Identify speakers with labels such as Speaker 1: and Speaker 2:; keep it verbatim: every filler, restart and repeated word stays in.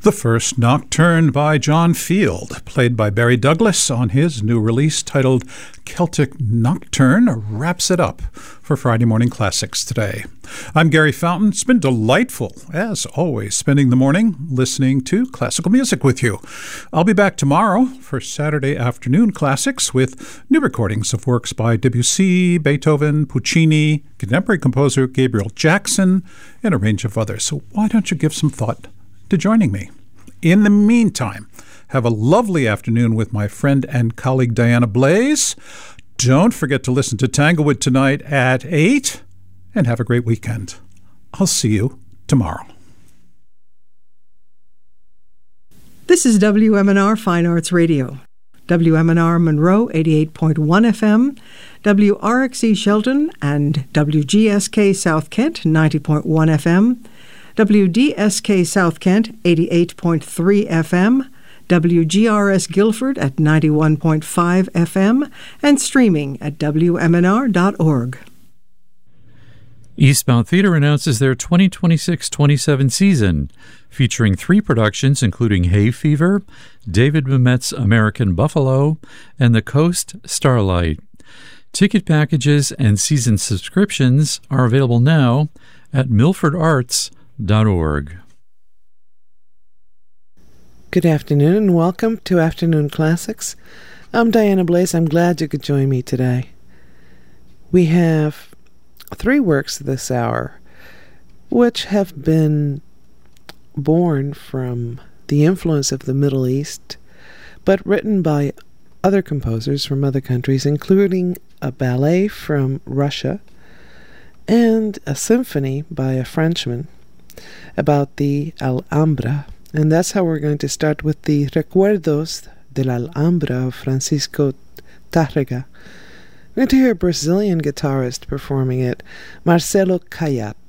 Speaker 1: The first Nocturne by John Field, played by Barry Douglas on his new release titled Celtic Nocturne, wraps it up for Friday Morning Classics today. I'm Gary Fountain. It's been delightful, as always, spending the morning listening to classical music with you. I'll be back tomorrow for Saturday afternoon classics with new recordings of works by Debussy, Beethoven, Puccini, contemporary composer Gabriel Jackson, and a range of others. So why don't you give some thought to joining me? In the meantime, have a lovely afternoon with my friend and colleague Diana Blaze. Don't forget to listen to Tanglewood tonight at eight, and have a great weekend. I'll see you tomorrow.
Speaker 2: This is W M N R Fine Arts Radio. W M N R Monroe eighty-eight point one F M, W R X E Shelton and W G S K South Kent ninety point one F M, W D S K South Kent eighty-eight point three F M, W G R S Guilford at ninety-one point five F M, and streaming at W M N R dot org.
Speaker 3: Eastbound Theater announces their twenty twenty-six twenty-seven season, featuring three productions including Hay Fever, David Mamet's American Buffalo, and The Coast Starlight. Ticket packages and season subscriptions are available now at milford arts dot org.
Speaker 4: Good afternoon and welcome to Afternoon Classics. I'm Diana Blaze. I'm glad you could join me today. We have three works this hour which have been born from the influence of the Middle East, but written by other composers from other countries, including a ballet from Russia and a symphony by a Frenchman about the Alhambra. And that's how we're going to start with the Recuerdos de la Alhambra of Francisco Tárrega. We're going to hear a Brazilian guitarist performing it, Marcelo Caiat.